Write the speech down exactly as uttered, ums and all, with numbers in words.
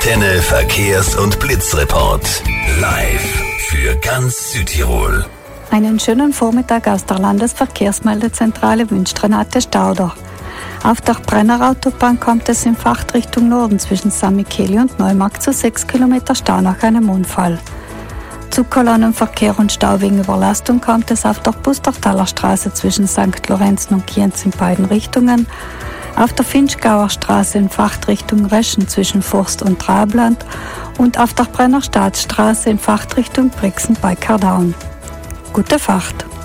Antenne Verkehrs- und Blitzreport. Live für ganz Südtirol. Einen schönen Vormittag aus der Landesverkehrsmeldezentrale wünscht Renate Stauder. Auf der Brennerautobahn kommt es in Fachrichtung Norden zwischen San Micheli und Neumarkt zu sechs Kilometer Stau nach einem Unfall. Zu Kolonnenverkehr und Stau wegen Überlastung kommt es auf der Pustertaler Straße zwischen Sankt Lorenzen und Kienz in beiden Richtungen, auf der Finchgauer Straße in Fachrichtung Reschen zwischen Forst und Trabland und auf der Brenner Staatsstraße in Fachrichtung Brixen bei Kardaun. Gute Fahrt!